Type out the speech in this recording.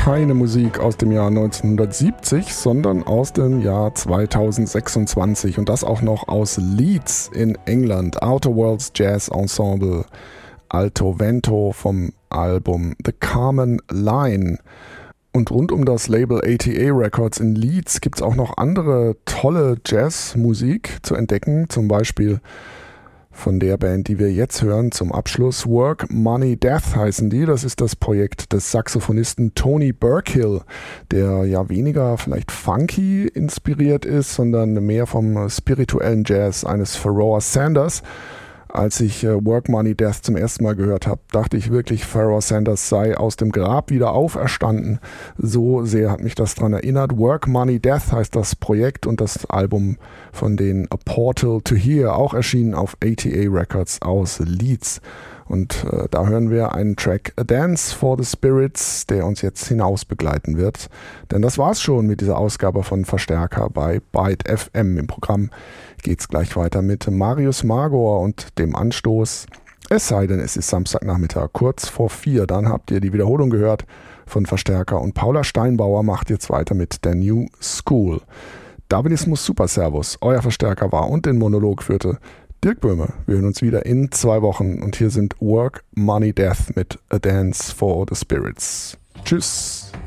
keine Musik aus dem Jahr 1970, sondern aus dem Jahr 2026 und das auch noch aus Leeds in England. Outer Worlds Jazz Ensemble Alto Vento vom Album The Carmen Line. Und rund um das Label ATA Records in Leeds gibt es auch noch andere tolle Jazzmusik zu entdecken, zum Beispiel von der Band, die wir jetzt hören, zum Abschluss. Work, Money, Death heißen die. Das ist das Projekt des Saxophonisten Tony Burkill, der ja weniger vielleicht funky inspiriert ist, sondern mehr vom spirituellen Jazz eines Pharoah Sanders. Als ich Work, Money, Death zum ersten Mal gehört habe, dachte ich wirklich, Pharoah Sanders sei aus dem Grab wieder auferstanden. So sehr hat mich das daran erinnert. Work, Money, Death heißt das Projekt und das Album von den A Portal to Here, auch erschienen auf ATA Records aus Leeds. Und da hören wir einen Track A Dance for the Spirits, der uns jetzt hinaus begleiten wird. Denn das war's schon mit dieser Ausgabe von Verstärker bei Byte FM. Im Programm geht's gleich weiter mit Marius Magor und dem Anstoß. Es sei denn, es ist Samstagnachmittag, kurz vor 4. Dann habt ihr die Wiederholung gehört von Verstärker und Paula Steinbauer macht jetzt weiter mit der New School. Darwinismus Super Servus, euer Verstärker war und den Monolog führte Dirk Böhme. Wir hören uns wieder in 2 Wochen und hier sind Work, Money, Death mit A Dance for the Spirits. Tschüss.